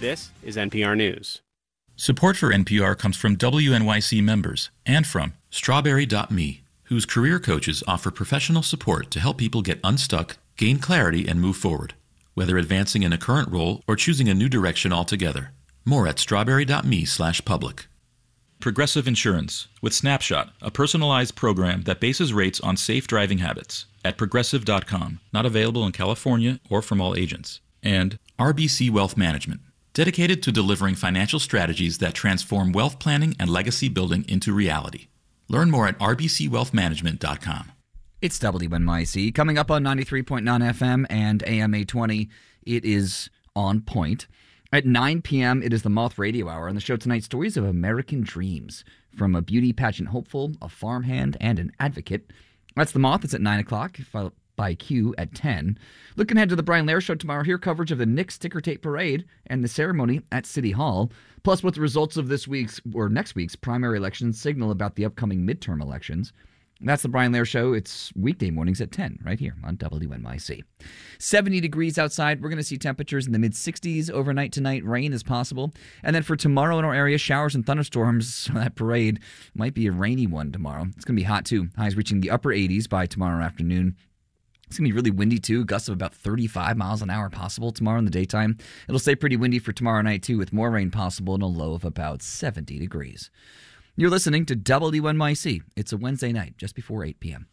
This is NPR News. Support for NPR comes from WNYC members and from Strawberry.me, whose career coaches offer professional support to help people get unstuck, gain clarity, and move forward, whether advancing in a current role or choosing a new direction altogether. More at strawberry.me/public. Progressive Insurance with Snapshot, a personalized program that bases rates on safe driving habits at progressive.com, not available in California or from all agents. And RBC Wealth Management, dedicated to delivering financial strategies that transform wealth planning and legacy building into reality. Learn more at rbcwealthmanagement.com. It's WNYC. Coming up on 93.9 FM and AM 820, it is On Point. At 9 p.m., it is the Moth Radio Hour. On the show tonight, stories of American dreams, from a beauty pageant hopeful, a farmhand, and an advocate. That's the Moth. It's at 9 o'clock, followed by Q at 10. Looking ahead to the Brian Lehrer Show tomorrow, hear coverage of the Knicks Ticker Tape Parade and the ceremony at City Hall, plus what the results of this week's or next week's primary elections signal about the upcoming midterm elections. That's the Brian Lehrer Show. It's weekday mornings at 10 right here on WNYC. 70 degrees outside. We're going to see temperatures in the mid-60s overnight tonight. Rain is possible. And then for tomorrow in our area, showers and thunderstorms. That parade might be a rainy one tomorrow. It's going to be hot too. Highs reaching the upper 80s by tomorrow afternoon. It's going to be really windy too. Gusts of about 35 miles an hour possible tomorrow in the daytime. It'll stay pretty windy for tomorrow night too, with more rain possible and a low of about 70 degrees. You're listening to WNYC. It's a Wednesday night, just before 8 p.m.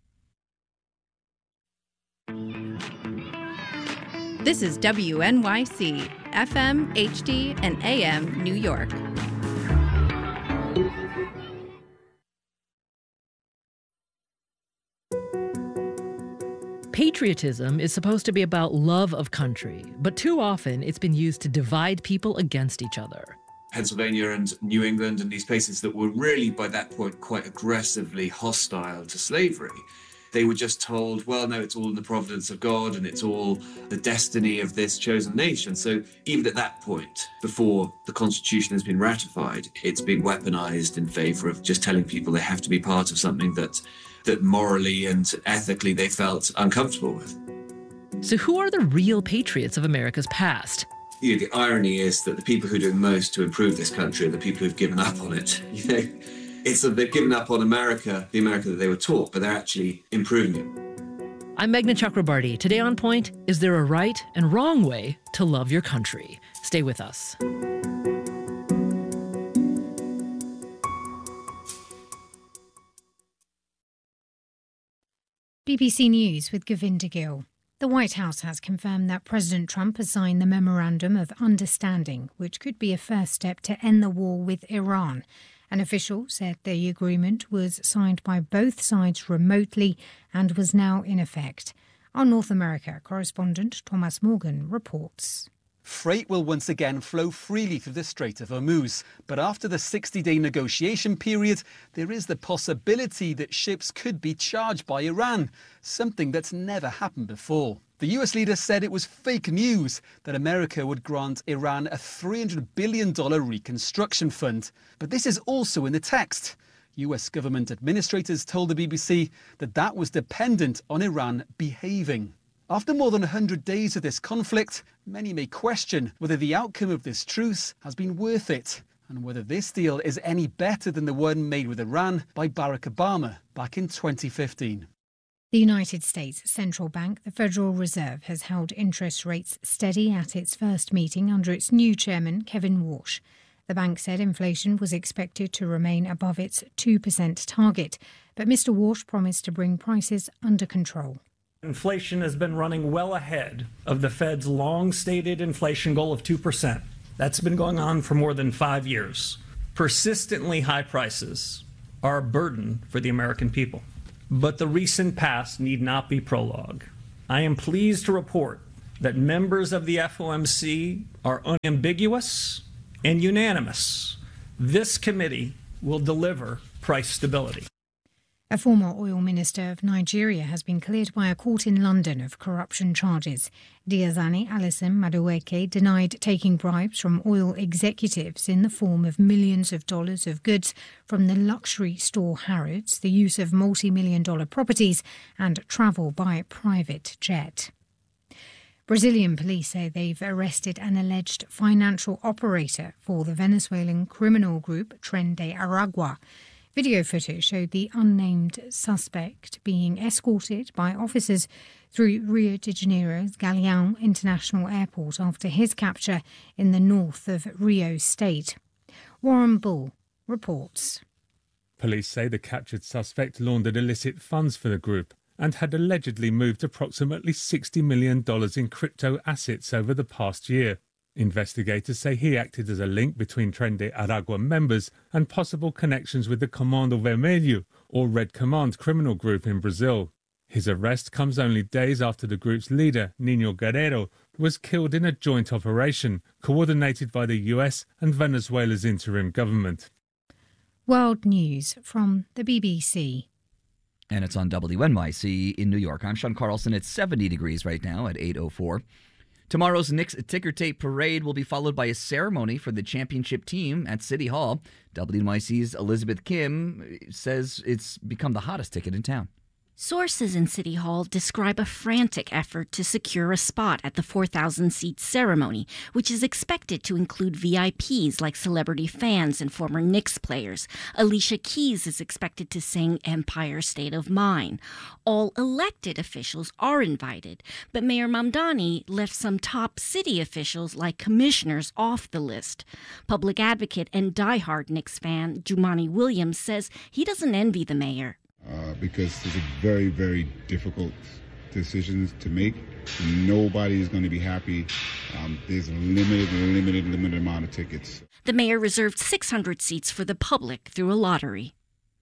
This is WNYC, FM, HD, and AM New York. Patriotism is supposed to be about love of country, but too often it's been used to divide people against each other. Pennsylvania and New England and these places that were really by that point quite aggressively hostile to slavery, they were just told, well, no, it's all in the providence of God and it's all the destiny of this chosen nation. So even at that point, before the Constitution has been ratified, it's been weaponized in favor of just telling people they have to be part of something that morally and ethically they felt uncomfortable with. So who are the real patriots of America's past? You know, the irony is that the people who are doing most to improve this country are the people who've given up on it. You know, it's that they've given up on America, the America that they were taught, but they're actually improving it. I'm Meghna Chakrabarty. Today on Point, is there a right and wrong way to love your country? Stay with us. BBC News with Govinda Gill. The White House has confirmed that President Trump has signed the Memorandum of Understanding, which could be a first step to end the war with Iran. An official said the agreement was signed by both sides remotely and was now in effect. Our North America correspondent Thomas Morgan reports. Freight will once again flow freely through the Strait of Hormuz, but after the 60-day negotiation period, there is the possibility that ships could be charged by Iran, something that's never happened before. The US leader said it was fake news that America would grant Iran a $300 billion reconstruction fund. But this is also in the text. US government administrators told the BBC that that was dependent on Iran behaving. After more than 100 days of this conflict, many may question whether the outcome of this truce has been worth it and whether this deal is any better than the one made with Iran by Barack Obama back in 2015. The United States Central Bank, the Federal Reserve, has held interest rates steady at its first meeting under its new chairman, Kevin Warsh. The bank said inflation was expected to remain above its 2% target, but Mr. Warsh promised to bring prices under control. Inflation has been running well ahead of the Fed's long-stated inflation goal of 2%. That's been going on for more than 5 years. Persistently high prices are a burden for the American people. But the recent past need not be prologue. I am pleased to report that members of the FOMC are unambiguous and unanimous. This committee will deliver price stability. A former oil minister of Nigeria has been cleared by a court in London of corruption charges. Diazani Alison Madueke denied taking bribes from oil executives in the form of millions of dollars of goods from the luxury store Harrods, the use of multi-million-dollar properties and travel by private jet. Brazilian police say they've arrested an alleged financial operator for the Venezuelan criminal group Tren de Aragua. Video footage showed the unnamed suspect being escorted by officers through Rio de Janeiro's Galeão International Airport after his capture in the north of Rio State. Warren Bull reports. Police say the captured suspect laundered illicit funds for the group and had allegedly moved approximately $60 million in crypto assets over the past year. Investigators say he acted as a link between Tren de Aragua members and possible connections with the Comando Vermelho, or Red Command criminal group in Brazil. His arrest comes only days after the group's leader, Nino Guerrero, was killed in a joint operation coordinated by the US and Venezuela's interim government. World News from the BBC. And it's on WNYC in New York. I'm Sean Carlson. It's 70 degrees right now at 8:04. Tomorrow's Knicks Ticker Tape Parade will be followed by a ceremony for the championship team at City Hall. WNYC's Elizabeth Kim says it's become the hottest ticket in town. Sources in City Hall describe a frantic effort to secure a spot at the 4,000-seat ceremony, which is expected to include VIPs like celebrity fans and former Knicks players. Alicia Keys is expected to sing Empire State of Mind. All elected officials are invited, but Mayor Mamdani left some top city officials like commissioners off the list. Public advocate and diehard Knicks fan Jumani Williams says he doesn't envy the mayor. Because it's a very, very difficult decisions to make. Nobody is going to be happy. There's a limited amount of tickets. The mayor reserved 600 seats for the public through a lottery.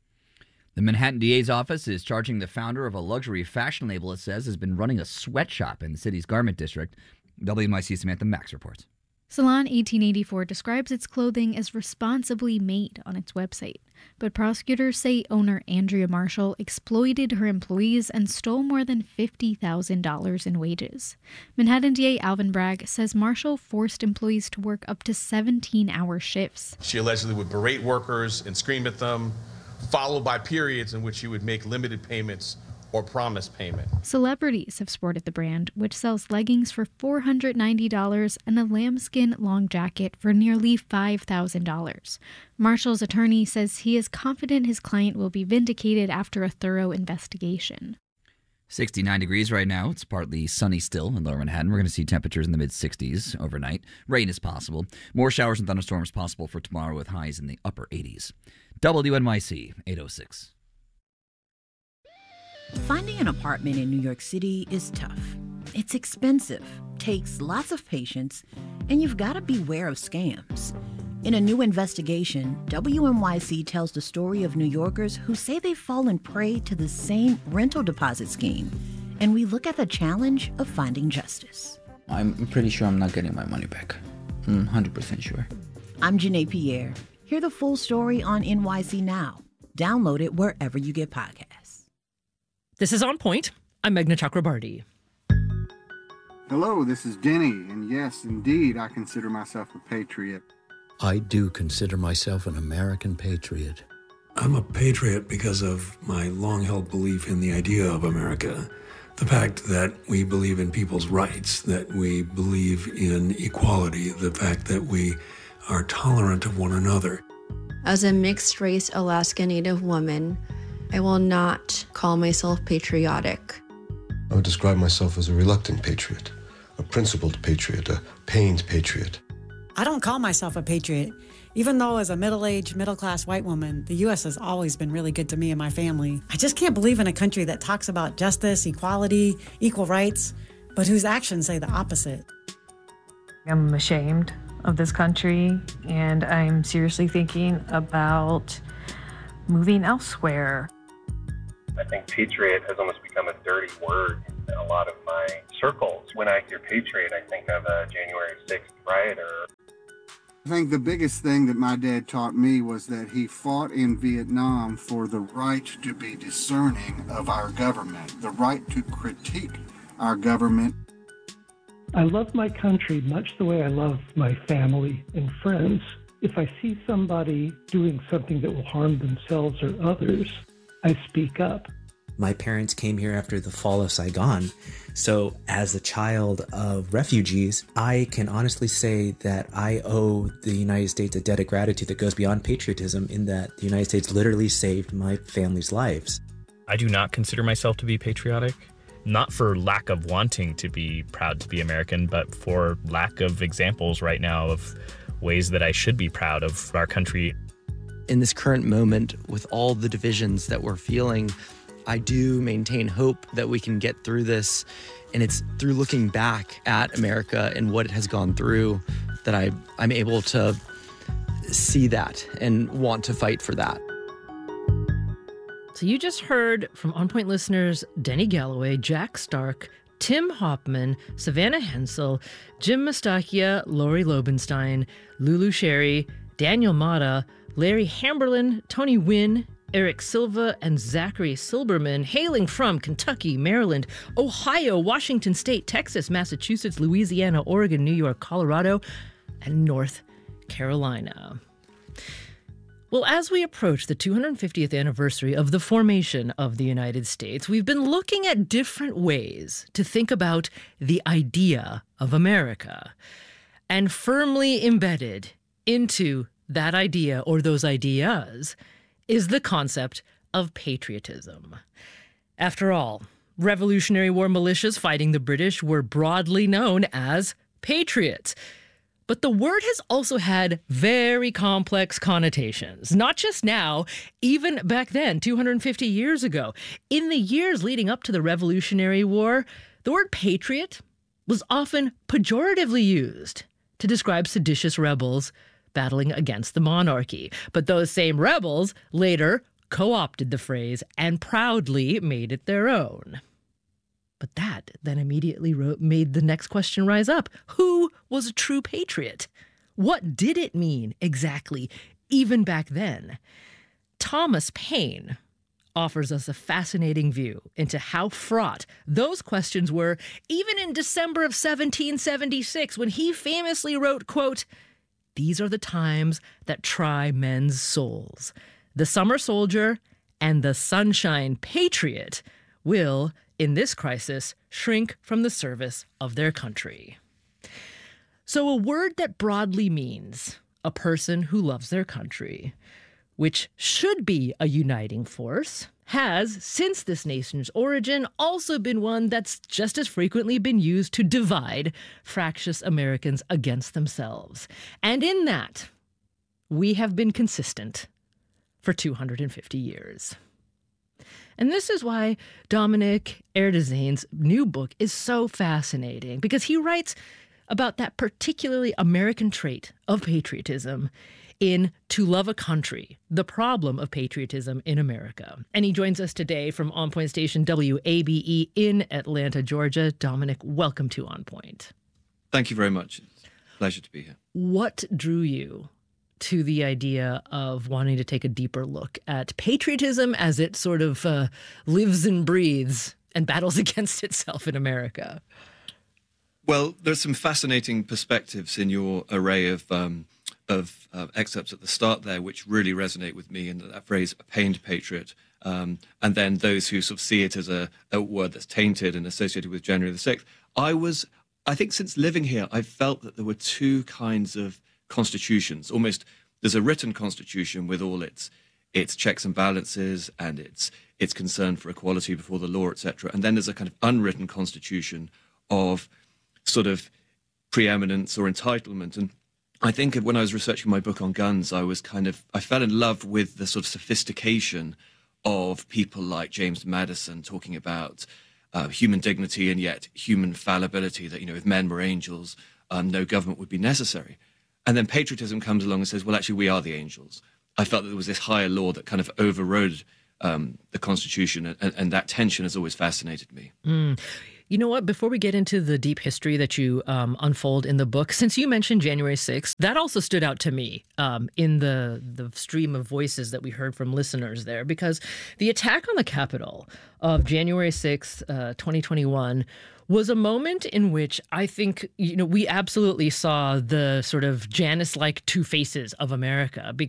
The Manhattan DA's office is charging the founder of a luxury fashion label it says has been running a sweatshop in the city's garment district. WNYC's Samantha Max reports. Salon 1884 describes its clothing as responsibly made on its website, but prosecutors say owner Andrea Marshall exploited her employees and stole more than $50,000 in wages. Manhattan DA Alvin Bragg says Marshall forced employees to work up to 17-hour shifts. She allegedly would berate workers and scream at them, followed by periods in which she would make limited payments or promise payment. Celebrities have sported the brand, which sells leggings for $490 and a lambskin long jacket for nearly $5,000. Marshall's attorney says he is confident his client will be vindicated after a thorough investigation. 69 degrees right now. It's partly sunny still in lower Manhattan. We're going to see temperatures in the mid-60s overnight. Rain is possible. More showers and thunderstorms possible for tomorrow with highs in the upper 80s. WNYC 806. Finding an apartment in New York City is tough. It's expensive, takes lots of patience, and you've got to beware of scams. In a new investigation, WNYC tells the story of New Yorkers who say they've fallen prey to the same rental deposit scheme, and we look at the challenge of finding justice. I'm pretty sure I'm not getting my money back. I'm 100% sure. I'm Janae Pierre. Hear the full story on NYC Now. Download it wherever you get podcasts. This is On Point. I'm Meghna Chakrabarti. Hello, this is Denny, and yes, indeed, I consider myself a patriot. I do consider myself an American patriot. I'm a patriot because of my long-held belief in the idea of America. The fact that we believe in people's rights, that we believe in equality, the fact that we are tolerant of one another. As a mixed-race Alaska Native woman, I will not call myself patriotic. I would describe myself as a reluctant patriot, a principled patriot, a pained patriot. I don't call myself a patriot, even though as a middle-aged, middle-class white woman, the U.S. has always been really good to me and my family. I just can't believe in a country that talks about justice, equality, equal rights, but whose actions say the opposite. I'm ashamed of this country, and I'm seriously thinking about moving elsewhere. I think patriot has almost become a dirty word in a lot of my circles. When I hear patriot, I think of a January 6th rioter. I think the biggest thing that my dad taught me was that he fought in Vietnam for the right to be discerning of our government, the right to critique our government. I love my country much the way I love my family and friends. If I see somebody doing something that will harm themselves or others, I speak up. My parents came here after the fall of Saigon. So as a child of refugees, I can honestly say that I owe the United States a debt of gratitude that goes beyond patriotism, in that the United States literally saved my family's lives. I do not consider myself to be patriotic, not for lack of wanting to be proud to be American, but for lack of examples right now of ways that I should be proud of our country. In this current moment, with all the divisions that we're feeling, I do maintain hope that we can get through this. And it's through looking back at America and what it has gone through that I'm able to see that and want to fight for that. So you just heard from On Point listeners Denny Galloway, Jack Stark, Tim Hoffman, Savannah Hensel, Jim Mastachia, Lori Lobenstein, Lulu Sherry, Daniel Mata, Larry Hamberlin, Tony Wynn, Eric Silva, and Zachary Silberman, hailing from Kentucky, Maryland, Ohio, Washington State, Texas, Massachusetts, Louisiana, Oregon, New York, Colorado, and North Carolina. Well, as we approach the 250th anniversary of the formation of the United States, we've been looking at different ways to think about the idea of America. And firmly embedded into that idea, or those ideas, is the concept of patriotism. After all, Revolutionary War militias fighting the British were broadly known as patriots. But the word has also had very complex connotations, not just now, even back then, 250 years ago. In the years leading up to the Revolutionary War, the word patriot was often pejoratively used to describe seditious rebels battling against the monarchy. But those same rebels later co-opted the phrase and proudly made it their own. But that then immediately made the next question rise up. Who was a true patriot? What did it mean exactly, even back then? Thomas Paine offers us a fascinating view into how fraught those questions were, even in December of 1776, when he famously wrote, quote, "These are the times that try men's souls. The summer soldier and the sunshine patriot will, in this crisis, shrink from the service of their country." So a word that broadly means a person who loves their country, which should be a uniting force, has, since this nation's origin, also been one that's just as frequently been used to divide fractious Americans against themselves. And in that, we have been consistent for 250 years. And this is why Dominic Erdezane's new book is so fascinating, because he writes about that particularly American trait of patriotism in To Love a Country, the problem of patriotism in America. And he joins us today from On Point Station WABE in Atlanta, Georgia. Dominic, welcome to On Point. Thank you very much. It's a pleasure to be here. What drew you to the idea of wanting to take a deeper look at patriotism as it sort of lives and breathes and battles against itself in America? Well, there's some fascinating perspectives in your array of excerpts at the start there, which really resonate with me, and that phrase, a pained patriot, and then those who sort of see it as a word that's tainted and associated with January the 6th. I think since living here, I've felt that there were two kinds of constitutions. Almost, there's a written constitution with all its checks and balances and its concern for equality before the law, etc. And then there's a kind of unwritten constitution of sort of preeminence or entitlement. And I think when I was researching my book on guns, I fell in love with the sort of sophistication of people like James Madison talking about human dignity and yet human fallibility, that, if men were angels, no government would be necessary. And then patriotism comes along and says, well, actually, we are the angels. I felt that there was this higher law that kind of overrode the Constitution, and that tension has always fascinated me. You know what? Before we get into the deep history that you unfold in the book, since you mentioned January 6th, that also stood out to me in the stream of voices that we heard from listeners there, because the attack on the Capitol of January 6th, 2021, was a moment in which I think, we absolutely saw the sort of Janus-like two faces of America.